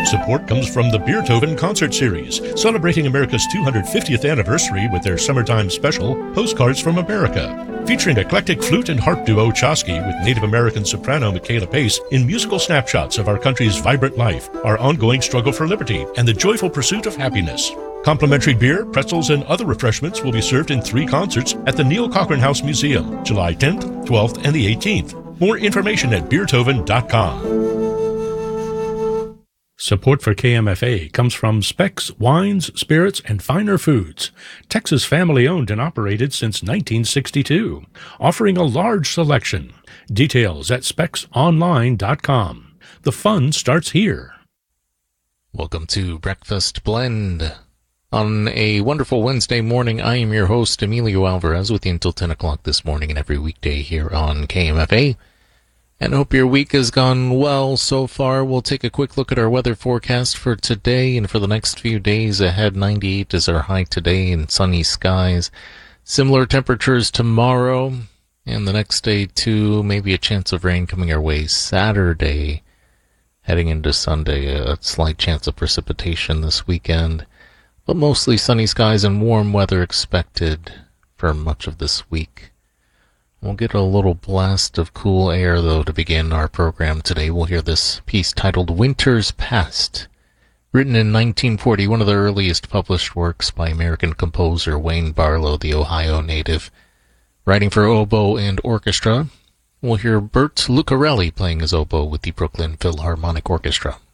Support comes from the Beethoven Concert Series, celebrating America's 250th anniversary with their summertime special, Postcards from America, featuring eclectic flute and harp duo Chosky with Native American soprano Michaela Pace in musical snapshots of our country's vibrant life, our ongoing struggle for liberty, and the joyful pursuit of happiness. Complimentary beer, pretzels, and other refreshments will be served in 3 concerts at the Neil Cochran House Museum, July 10th, 12th, and the 18th. More information at beethoven.com. Support for KMFA comes from Specs Wines, Spirits, and Finer Foods, Texas family-owned and operated since 1962, offering a large selection. Details at specsonline.com. The fun starts here. Welcome to Breakfast Blend. On a wonderful Wednesday morning, I am your host, Emilio Alvarez, with you until 10 o'clock this morning and every weekday here on KMFA. And hope your week has gone well so far. We'll take a quick look at our weather forecast for today and for the next few days ahead. 98 is our high today and sunny skies. Similar temperatures tomorrow and the next day too. Maybe a chance of rain coming our way Saturday. Heading into Sunday, a slight chance of precipitation this weekend. But mostly sunny skies and warm weather expected for much of this week. We'll get a little blast of cool air, though, to begin our program today. We'll hear this piece titled Winter's Past. Written in 1940, one of the earliest published works by American composer Wayne Barlow, the Ohio native. Writing for oboe and orchestra, we'll hear Bert Lucarelli playing his oboe with the Brooklyn Philharmonic Orchestra.